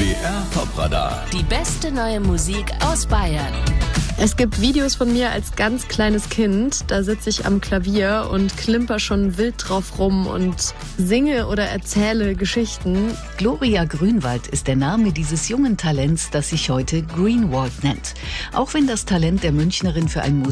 BR Top-Radar. Die beste neue Musik aus Bayern. Es gibt Videos von mir als ganz kleines Kind. Da sitze ich am Klavier und klimper schon wild drauf rum und singe oder erzähle Geschichten. Gloria Grünwald ist der Name dieses jungen Talents, das sich heute Greenwald nennt. Auch wenn das Talent der Münchnerin für ein